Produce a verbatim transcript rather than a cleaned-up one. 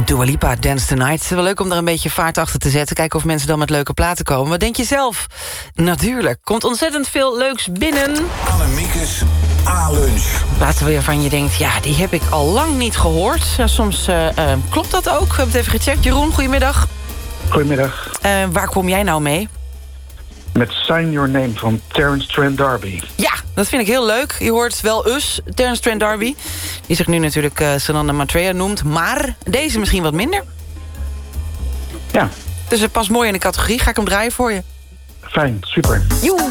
Dua Lipa, Dance the Night. Het is wel leuk om er een beetje vaart achter te zetten. Kijken of mensen dan met leuke platen komen. Wat denk je zelf? Natuurlijk, komt ontzettend veel leuks binnen. Annemiekes A-lunch. Platen waarvan je denkt, ja, die heb ik al lang niet gehoord. Ja, soms uh, uh, klopt dat ook. We hebben het even gecheckt. Jeroen, goedemiddag. Goedemiddag. Uh, waar kom jij nou mee? Met Sign Your Name van Terence Trent D'Arby. Ja, dat vind ik heel leuk. Je hoort wel us, Terence Trent D'Arby. Die zich nu natuurlijk uh, Sananda Maitreya noemt. Maar deze misschien wat minder. Ja. Dus het past mooi in de categorie. Ga ik hem draaien voor je. Fijn, super. Joe.